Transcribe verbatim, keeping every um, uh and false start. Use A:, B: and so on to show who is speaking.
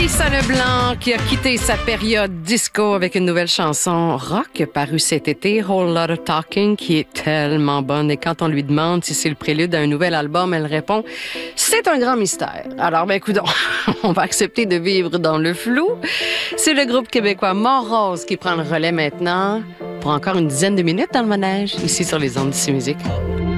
A: Mélissa Leblanc qui a quitté sa période disco avec une nouvelle chanson rock parue cet été, Whole Lotta Talking, qui est tellement bonne. Et quand on lui demande si c'est le prélude à un nouvel album, elle répond « C'est un grand mystère ». Alors, ben écoute, on va accepter de vivre dans le flou. C'est le groupe québécois Mort-Rose qui prend le relais maintenant pour encore une dizaine de minutes dans le manège, ici sur les ondes d'ici Musique.